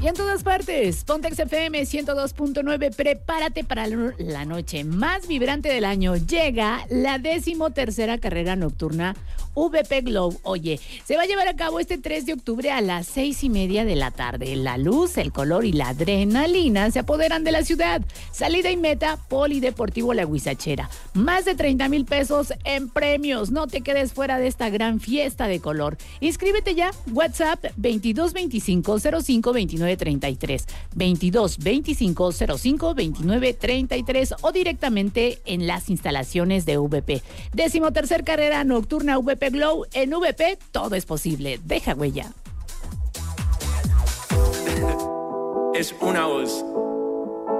Y en todas partes, Pontex FM 102.9, prepárate para la noche más vibrante del año. Llega la 13ª carrera nocturna VP Glow. Oye, se va a llevar a cabo este 3 de octubre a las 6:30 de la tarde. La luz, el color y la adrenalina se apoderan de la ciudad. Salida y meta, Polideportivo La Huizachera. Más de 30,000 pesos en premios. No te quedes fuera de esta gran fiesta de color. Inscríbete ya. WhatsApp 2225 05 29 33, 2225 05 29 33 o directamente en las instalaciones de VP. 13ª carrera nocturna VP Glow. En VP todo es posible. Deja huella. Es una voz.